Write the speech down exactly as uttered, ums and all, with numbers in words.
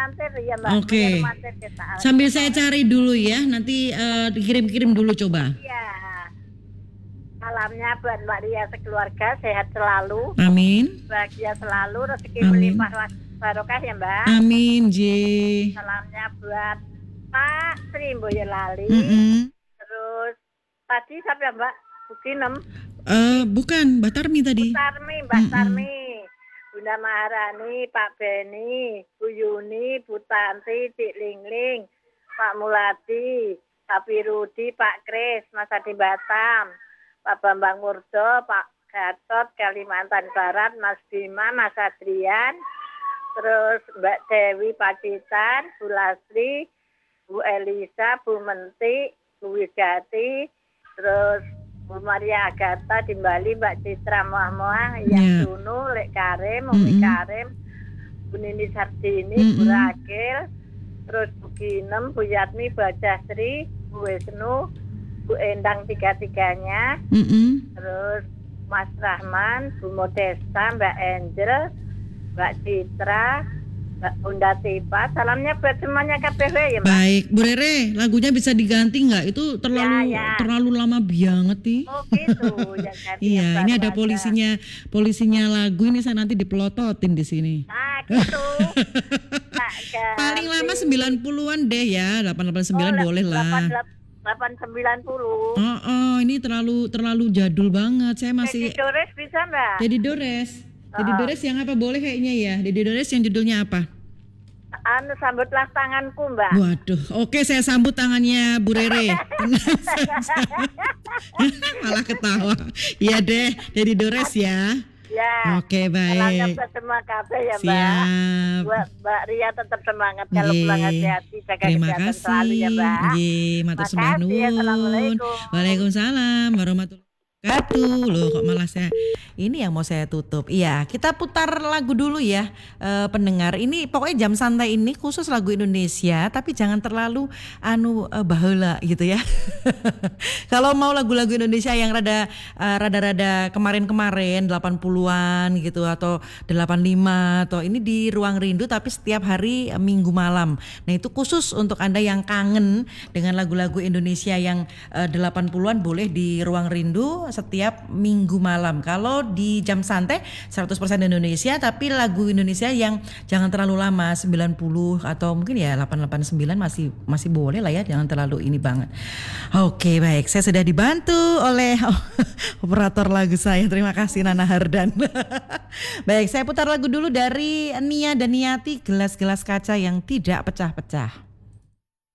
mampir ya Mbak. Oke. Okay. Mampir kita. Sambil saya cari dulu ya, nanti uh, dikirim-kirim dulu coba. Iya. Salamnya buat Mbak Ria sekeluarga, sehat selalu. Amin. Bahagia selalu, rezeki Amin. melimpah barokah ya Mbak. Amin, J. Salamnya buat Pak Sri Boyolali. Mm-mm. Terus tadi siapa Mbak? Bukinem. Uh, bukan, Mbak Tarmi tadi. Bu Tarmi, Mbak Mm-mm. Tarmi. Bunda Maharani, Pak Beni, Bu Yuni, Bu Tanti, Cik Lingling, Pak Muladi, Pak Pirudi, Pak Kris, Mas Adi Batam, Pak Bambang Murdo, Pak Gatot, Kalimantan Barat, Mas Bima, Mas Adrian, terus Mbak Dewi Pacitan, Bu Lasri, Bu Elisa, Bu Menti, Bu Wigati, terus Bu Maria Agatha di Bali, Mbak Citra Muah-Muah, yang yeah. Dunu, Lek Karim, Umi mm-hmm. Karim, Bu Nini Sardini, mm-hmm. Bu Rakil, terus Bu Ginem, Bu Yatmi, Bu Ajasri, Bu Wisnu, Bu Endang tiga-tiganya, mm-hmm. terus Mas Rahman, Bu Modesta, Mbak Angel, Mbak Citra, Mbak Bunda Tipa, salamnya buat semuanya K P W ya Mbak. Baik, Bu Rere, lagunya bisa diganti nggak? Itu terlalu ya, ya. terlalu lama banget nih. Oh gitu. Iya, ini ada polisinya, polisinya lagu ini saya nanti dipelototin di sini. Nah gitu. Paling lama sembilan puluhan deh ya, delapan delapan sembilan oh, boleh lah. delapan sembilan puluh. Oh, oh, ini terlalu terlalu jadul banget. Saya masih. Jadi Dores bisa Mbak? Jadi Dores. Dedi Dores yang apa boleh kayaknya ya? Dedi Dores yang judulnya apa? Anu sambutlah tanganku Mbak. Waduh, oke saya sambut tangannya Bu Rere. Malah ketawa. Iya deh, Dedi Dores ya. Ya. Oke baik. Salamnya buat semua kafe ya Mbak. Siap. Buat Mbak Ria tetap semangat kalau pulang hati-hati jaga Terima kesehatan kasih. selalu ya Mbak. Nggih, matur sembah nuwun. Assalamualaikum. Waalaikumsalam warahmatullahi wabarakatuh. Loh kok malah saya ini yang mau saya tutup. Iya, kita putar lagu dulu ya eh, pendengar. Ini pokoknya jam santai ini khusus lagu Indonesia, tapi jangan terlalu anu eh, baheula gitu ya. Kalau mau lagu-lagu Indonesia yang rada eh, rada-rada kemarin-kemarin delapan puluhan gitu atau delapan puluh lima atau ini di Ruang Rindu tapi setiap hari eh, Minggu malam. Nah, itu khusus untuk Anda yang kangen dengan lagu-lagu Indonesia yang eh, delapan puluhan boleh di Ruang Rindu setiap Minggu malam. Kalau di jam santai seratus persen Indonesia tapi lagu Indonesia yang jangan terlalu lama sembilan puluh atau mungkin ya delapan delapan sembilan masih masih boleh lah ya, jangan terlalu ini banget. Oke, baik. Saya sudah dibantu oleh operator lagu saya. Terima kasih Nana Hardan. Baik, saya putar lagu dulu dari Nia dan Niati, Gelas-gelas kaca yang tidak pecah-pecah.